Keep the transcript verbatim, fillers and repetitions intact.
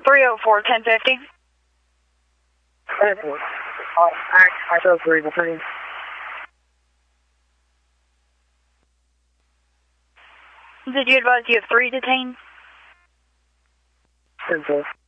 three oh four, ten fifty. Airport. Uh, act, I show three, the three. Did you advise you have three detained? ten four.